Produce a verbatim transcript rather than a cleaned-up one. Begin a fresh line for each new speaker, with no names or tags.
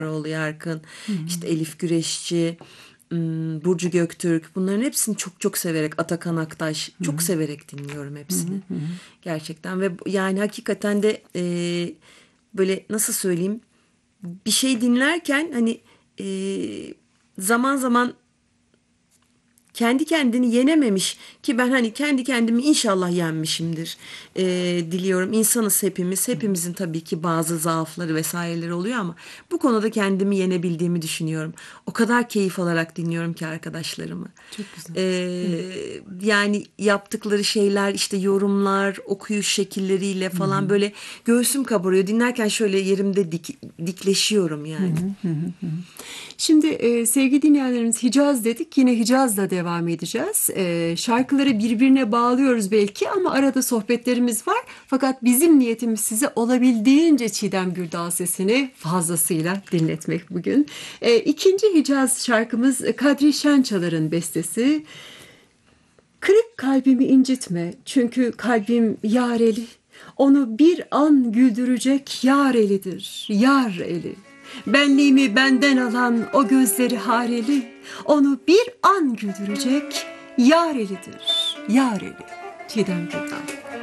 Oğlu Yarkın,
Hı hı.
işte Elif Güreşçi, ım, Burcu Göktürk, bunların hepsini çok çok severek, Atakan Aktaş
Hı
çok severek dinliyorum
hı.
hepsini.
Hı hı.
Gerçekten ve bu- yani hakikaten de e, böyle nasıl söyleyeyim, bir şey dinlerken hani e, zaman zaman kendi kendini yenememiş ki ben hani kendi kendimi inşallah yenmişimdir. Ee, diliyorum. İnsanız hepimiz. Hepimizin tabii ki bazı zaafları vesaireleri oluyor ama bu konuda kendimi yenebildiğimi düşünüyorum. O kadar keyif alarak dinliyorum ki arkadaşlarımı.
Çok güzel. Evet.
Ee, Yani yaptıkları şeyler, işte yorumlar, okuyuş şekilleriyle
Hı hı.
falan böyle göğsüm kabarıyor. Dinlerken şöyle yerimde dik, dikleşiyorum
Hı
yani.
hı, hı hı, hı. Şimdi e, sevgili dinleyenlerimiz, Hicaz dedik. Yine Hicaz'la devam edeceğiz. E, şarkıları birbirine bağlıyoruz belki ama arada sohbetlerimiz var. Fakat bizim niyetimiz size olabildiğince Çiğdem Gürdağ sesini fazlasıyla dinletmek bugün. E, ikinci Hicaz şarkımız Kadri Şençalar'ın bestesi. Kırık kalbimi incitme çünkü kalbim yareli. Onu bir an güldürecek yar elidir, yar eli. Benliğimi benden alan o gözleri hareli. Onu bir an güldürecek yar elidir, yar eli. Çiğdem Gürdan.